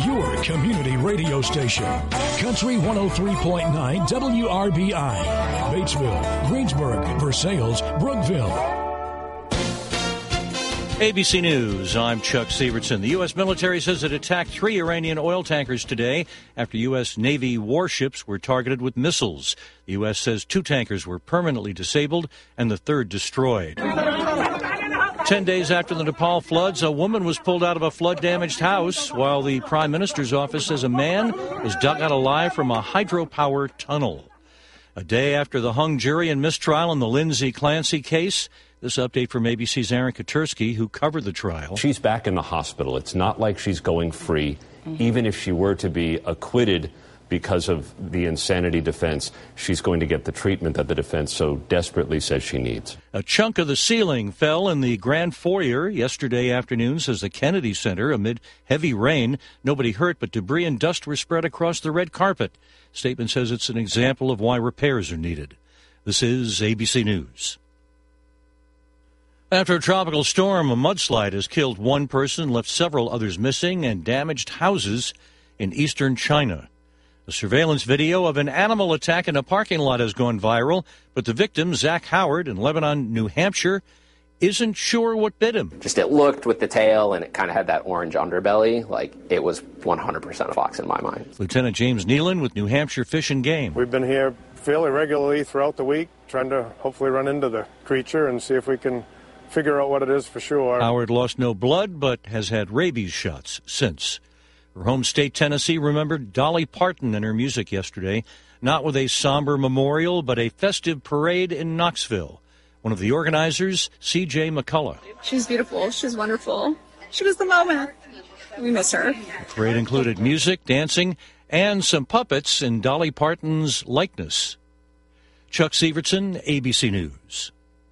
your community radio station. Country 103.9 WRBI. Batesville, Greensburg, Versailles, Brookville. ABC News, I'm Chuck Sievertson. The U.S. military says it attacked 3 Iranian oil tankers today after U.S. Navy warships were targeted with missiles. The U.S. says 2 tankers were permanently disabled and the 3rd destroyed. 10 days after the Nepal floods, a woman was pulled out of a flood-damaged house, while the Prime Minister's office says a man was dug out alive from a hydropower tunnel. A day after the hung jury and mistrial in the Lindsay Clancy case, this update from ABC's Aaron Katursky, who covered the trial. She's back in the hospital. It's not like she's going free. Even if she were to be acquitted because of the insanity defense, she's going to get the treatment that the defense so desperately says she needs. A chunk of the ceiling fell in the Grand Foyer yesterday afternoon, says the Kennedy Center, amid heavy rain. Nobody hurt, but debris and dust were spread across the red carpet. Statement says it's an example of why repairs are needed. This is ABC News. After a tropical storm, a mudslide has killed 1 person, left several others missing, and damaged houses in eastern China. A surveillance video of an animal attack in a parking lot has gone viral, but the victim, Zach Howard, in Lebanon, New Hampshire, isn't sure what bit him. Just it looked with the tail, and it kind of had that orange underbelly. Like, it was 100% a fox in my mind. Lieutenant James Nealon with New Hampshire Fish and Game. We've been here fairly regularly throughout the week, trying to hopefully run into the creature and see if we can figure out what it is for sure. Howard lost no blood, but has had rabies shots since. Her home state, Tennessee, remembered Dolly Parton and her music yesterday, not with a somber memorial, but a festive parade in Knoxville. One of the organizers, C.J. McCullough. She's beautiful. She's wonderful. She was the moment. We miss her. The parade included music, dancing, and some puppets in Dolly Parton's likeness. Chuck Sievertson, ABC News.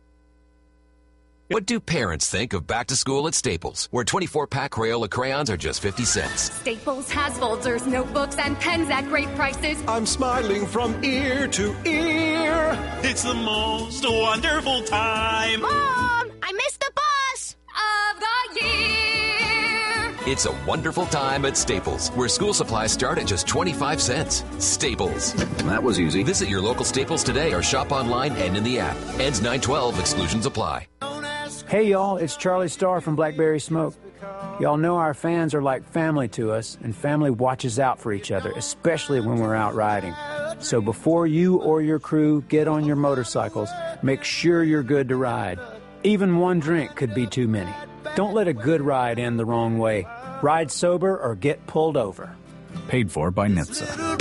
What do parents think of back to school at Staples, where 24-pack Crayola crayons are just 50 cents? Staples has folders, notebooks, and pens at great prices. I'm smiling from ear to ear. It's the most wonderful time. Mom, I missed the bus of the year. It's a wonderful time at Staples, where school supplies start at just 25 cents. Staples. That was easy. Visit your local Staples today or shop online and in the app. Ends 9/12. Exclusions apply. Hey, y'all, it's Charlie Starr from Blackberry Smoke. Y'all know our fans are like family to us, and family watches out for each other, especially when we're out riding. So before you or your crew get on your motorcycles, make sure you're good to ride. Even one drink could be too many. Don't let a good ride end the wrong way. Ride sober or get pulled over. Paid for by NHTSA.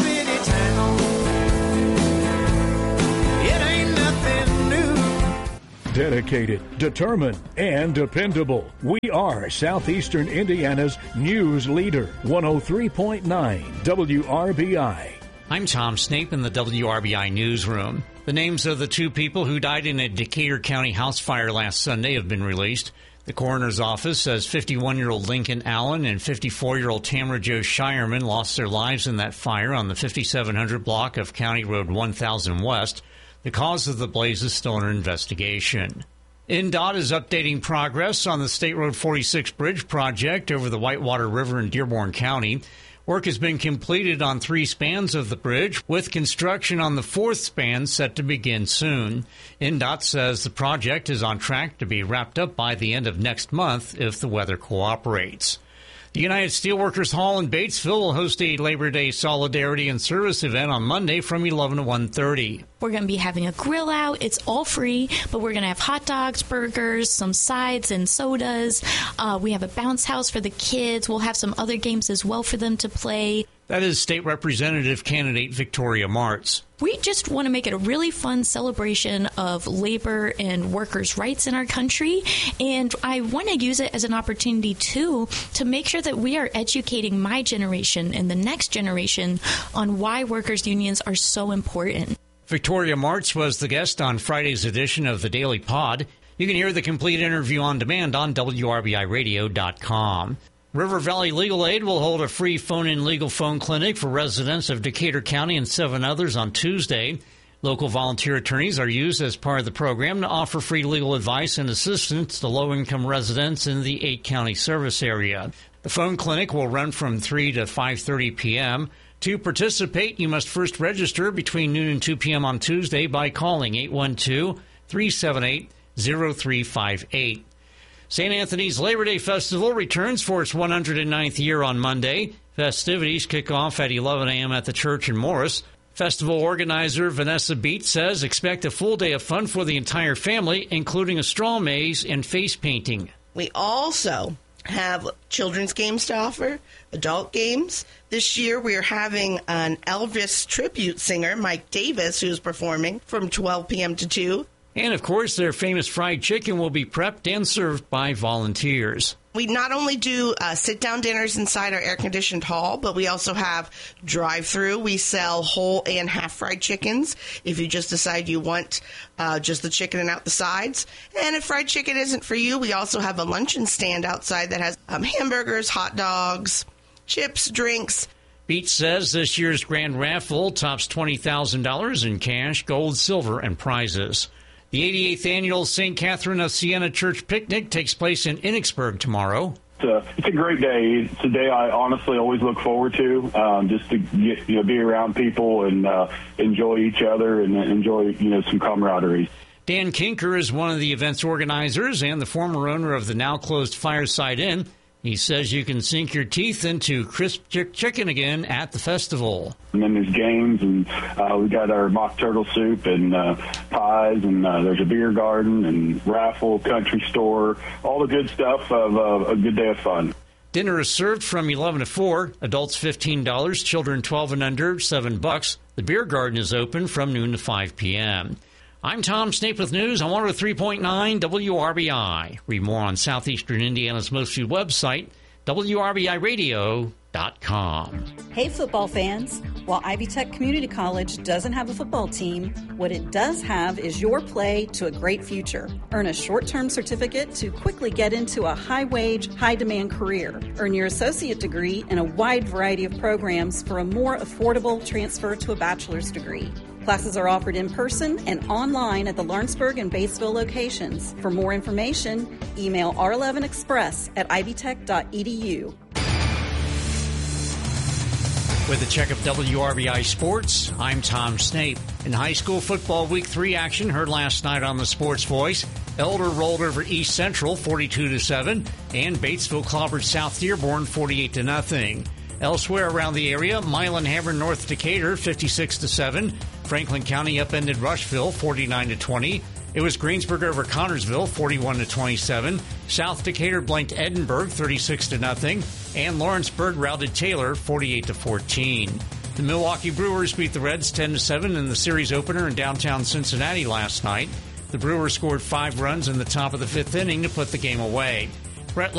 Dedicated, determined, and dependable. We are Southeastern Indiana's news leader. 103.9 WRBI. I'm Tom Snape in the WRBI newsroom. The names of the 2 people who died in a Decatur County house fire last Sunday have been released. The coroner's office says 51-year-old Lincoln Allen and 54-year-old Tamara Jo Shireman lost their lives in that fire on the 5700 block of County Road 1000 West. The cause of the blaze is still under investigation. INDOT is updating progress on the State Road 46 bridge project over the Whitewater River in Dearborn County. Work has been completed on 3 spans of the bridge, with construction on the 4th span set to begin soon. INDOT says the project is on track to be wrapped up by the end of next month if the weather cooperates. The United Steelworkers Hall in Batesville will host a Labor Day Solidarity and Service event on Monday from 11 to 1:30. We're going to be having a grill out. It's all free, but we're going to have hot dogs, burgers, some sides, and sodas. We have a bounce house for the kids. We'll have some other games as well for them to play. That is State Representative candidate Victoria Martz. We just want to make it a really fun celebration of labor and workers' rights in our country. And I want to use it as an opportunity, too, to make sure that we are educating my generation and the next generation on why workers' unions are so important. Victoria Martz was the guest on Friday's edition of the Daily Pod. You can hear the complete interview on demand on WRBIRadio.com. River Valley Legal Aid will hold a free phone-in legal phone clinic for residents of Decatur County and 7 others on Tuesday. Local volunteer attorneys are used as part of the program to offer free legal advice and assistance to low-income residents in the 8-county service area. The phone clinic will run from 3 to 5:30 p.m. To participate, you must first register between noon and 2 p.m. on Tuesday by calling 812-378-0358. St. Anthony's Labor Day Festival returns for its 109th year on Monday. Festivities kick off at 11 a.m. at the church in Morris. Festival organizer Vanessa Beat says expect a full day of fun for the entire family, including a straw maze and face painting. We also have children's games to offer, adult games. This year we are having an Elvis tribute singer, Mike Davis, who's performing from 12 p.m. to 2. And, of course, their famous fried chicken will be prepped and served by volunteers. We not only do sit-down dinners inside our air-conditioned hall, but we also have drive-through. We sell whole and half-fried chickens if you just decide you want just the chicken and out the sides. And if fried chicken isn't for you, we also have a luncheon stand outside that has hamburgers, hot dogs, chips, drinks. Beach says this year's grand raffle tops $20,000 in cash, gold, silver, and prizes. The 88th annual St. Catherine of Siena Church Picnic takes place in Enochsburg tomorrow. It's a great day. It's a day I honestly always look forward to, just to get, be around people and enjoy each other and enjoy some camaraderie. Dan Kinker is one of the event's organizers and the former owner of the now closed Fireside Inn. He says you can sink your teeth into crisp chicken again at the festival. And then there's games, and we got our mock turtle soup and pies, and there's a beer garden and raffle, country store, all the good stuff of a good day of fun. Dinner is served from 11 to 4, adults $15, children 12 and under, $7. The beer garden is open from noon to 5 p.m. I'm Tom Snape with news on 103.9 WRBI. Read more on Southeastern Indiana's most viewed website, WRBIRadio.com. Hey, football fans. While Ivy Tech Community College doesn't have a football team, what it does have is your play to a great future. Earn a short-term certificate to quickly get into a high-wage, high-demand career. Earn your associate degree in a wide variety of programs for a more affordable transfer to a bachelor's degree. Classes are offered in person and online at the Lawrenceburg and Batesville locations. For more information, email r11express@ivytech.edu. With a check of WRBI Sports, I'm Tom Snape. In high school football Week 3 action heard last night on the Sports Voice, Elder rolled over East Central 42-7, and Batesville clobbered South Dearborn 48-0. Elsewhere around the area, Milan hammered North Decatur 56-7. Franklin County upended Rushville 49-20. It was Greensburg over Connorsville 41-27. South Decatur blanked Edinburgh 36-0, and Lawrenceburg routed Taylor 48-14. The Milwaukee Brewers beat the Reds 10-7 in the series opener in downtown Cincinnati last night. The Brewers scored 5 runs in the top of the 5th inning to put the game away.